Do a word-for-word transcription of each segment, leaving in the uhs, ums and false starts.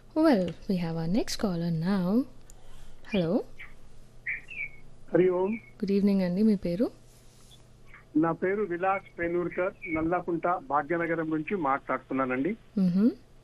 Well, we have our next caller now. Hello. Hari Om. Good evening అండి. మీ పేరు? నా పేరు విలాస్ పేనూర్కర్, నల్లకుంట, భాగ్యనగరం నుంచి మాట్లాడుతున్నానండి. మ్హూ.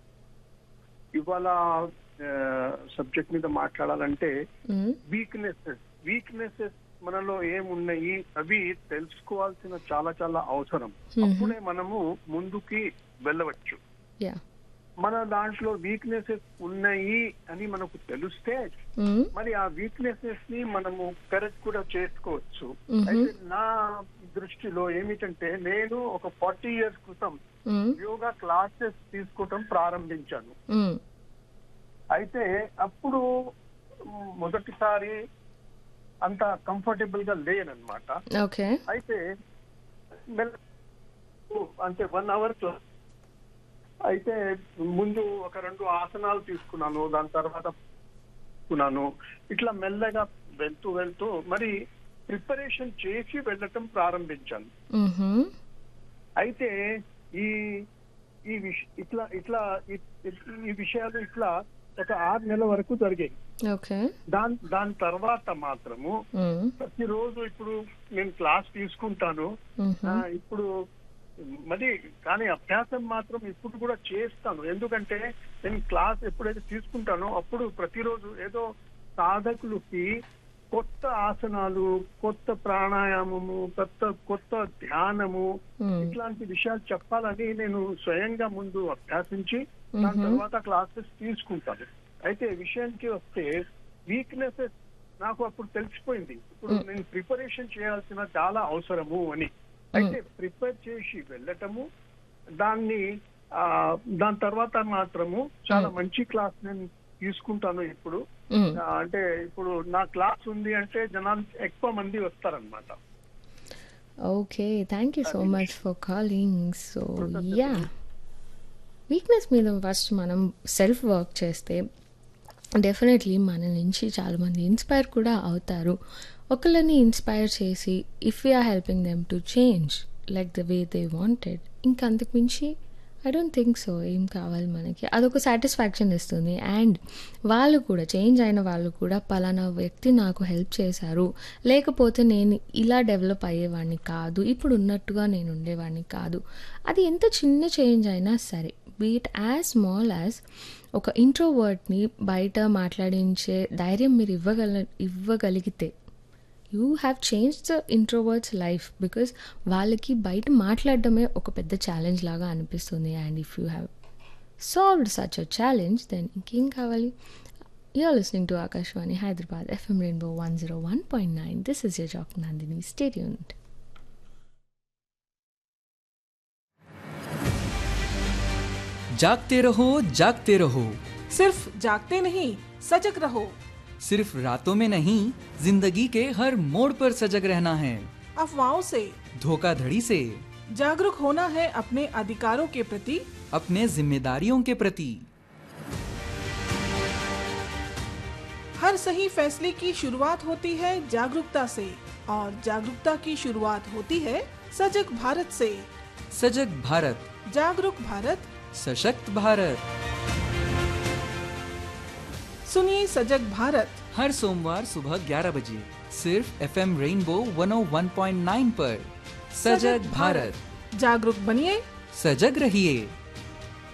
ఇవాళ సబ్జెక్ట్ మీద మాట్లాడాలంటే మ్. వీక్నెసెస్ వీక్నెసెస్ మనలో ఏమున్నాయి అవి తెలుసుకోవాల్సిన చాలా చాలా అవసరం. అప్పుడే మనము ముందుకి వెళ్ళవచ్చు. యా. మన దాంట్లో వీక్నెసెస్ ఉన్నాయి అని మనకు తెలిస్తే మ్. మరి ఆ వీక్నెసెస్ ని మనము కరెక్ట్ కూడా చేసుకోవచ్చు. మ్హూ. అయితే నా దృష్టిలో ఏమిటంటే నేను ఒక ఫార్టీ ఇయర్స్ క్రితం మ్. యోగా క్లాసెస్ తీసుకోవటం ప్రారంభించాను. మ్. అయితే అప్పుడు మొదటిసారి అంత కంఫర్టబుల్ గా లేనన్నమాట. ఓకే. అయితే మెల్ల- అంటే వన్ అవర్ అయితే ముందు ఒక రెండు ఆసనాలు తీసుకున్నాను, దాని తర్వాత తీసుకున్నాను. ఇట్లా మెల్లగా వెళ్తూ వెళ్తూ మరి ప్రిపరేషన్ చేసి వెళ్ళటం ప్రారంభించాను. మ్హూ. అయితే ఈ ఈ విష- ఇట్లా ఇట్లా ఈ- ఈ విషయాలు ఇట్లా ఒక ఆరు నెలల వరకు జరిగాయి. ఓకే. దాని దాని తర్వాత మాత్రము మ్. ప్రతిరోజు ఇప్పుడు నేను క్లాస్ తీసుకుంటాను. మ్హూ. ఆ, ఇప్పుడు మరి కానీ అభ్యాసం మాత్రం ఇప్పుడు కూడా చేస్తాను. ఎందుకంటే నేను క్లాస్ ఎప్పుడైతే తీసుకుంటానో అప్పుడు ప్రతిరోజు ఏదో సాధకులకి కొత్త ఆసనాలు, కొత్త ప్రాణాయామము, కొత్త కొత్త ధ్యానము, మ్. ఇట్లాంటి విషయాలు చెప్పాలని నేను స్వయంగా ముందు అభ్యాసించి దాని మ్హూ. తర్వాత క్లాసెస్ తీసుకుంటాను. అయితే విషయానికి వస్తే వీక్నెసెస్ నాకు అప్పుడు తెలిసిపోయింది. ఇప్పుడు మ్. నేను ప్రిపరేషన్ చేయాల్సిన చాలా అవసరము అని. అయితే ప్రిపేర్ చేసి వెళ్ళటము, దాన్ని ఆ దాని తర్వాత మాత్రము చాలా మంచి క్లాస్ నేను తీసుకుంటాను ఇప్పుడు. మ్. ఆ, అంటే ఇప్పుడు నా క్లాస్ ఉంది అంటే జనాలు ఎక్కువ మంది వస్తారనమాట. ఓకే. థ్యాంక్ యూ సో అది మచ్ ఫర్ కాలింగ్. సో కృతజ్ఞతలు. యా, వీక్నెస్ మీద ఫస్ట్ మనం సెల్ఫ్ వర్క్ చేస్తే డెఫినెట్లీ మన నుంచి చాలామంది ఇన్స్పైర్ కూడా అవుతారు. ఒకళ్ళని ఇన్స్పైర్ చేసి if we're helping them to change like the way they wanted, ఇంకా అంతకుమించి ఐ డోంట్ థింక్ సో ఏం కావాలి మనకి. అదొక సాటిస్ఫాక్షన్ ఇస్తుంది. అండ్ వాళ్ళు కూడా చేంజ్ అయిన వాళ్ళు కూడా పలానా వ్యక్తి నాకు హెల్ప్ చేశారు, లేకపోతే నేను ఇలా డెవలప్ అయ్యేవాడిని కాదు, ఇప్పుడు ఉన్నట్టుగా నేను ఉండేవాడిని కాదు. అది ఎంత చిన్న చేంజ్ అయినా సరే, బీట్ యాజ్ స్మాల్ యాజ్ ఒక ఇంట్రోవర్ట్ని బయట మాట్లాడించే ధైర్యం మీరు ఇవ్వగల ఇవ్వగలిగితే you have change the introverts life. Because వాళ్ళకి బయట మాట్లాడడమే ఒక పెద్ద ఛాలెంజ్ లాగా అనిపిస్తుంది. And if you have solved such a challenge then ఇంకేం కావాలి. You are listening to Akashvani Hyderabad FM rainbow one zero one point nine. This is your Jack Nandini. Stay tuned. जागते रहो जागते रहो, सिर्फ जागते नहीं सजग रहो। सिर्फ रातों में नहीं जिंदगी के हर मोड़ पर सजग रहना है। अफवाहों से, धोखाधड़ी से, जागरूक होना है अपने अधिकारों के प्रति। अपने जिम्मेदारियों के प्रति। हर सही फैसले की शुरुआत होती है जागरूकता से, और जागरूकता की शुरुआत होती है सजग भारत से। सजग भारत, जागरूक भारत, सशक्त भारत। सुनिए सजग भारत हर सोमवार सुबह ग्यारह बजे सिर्फ एफएम रेनबो वन ओ वन पॉइंट नाइन पर। सजग भारत, जागरूक बनिए, सजग रहिए।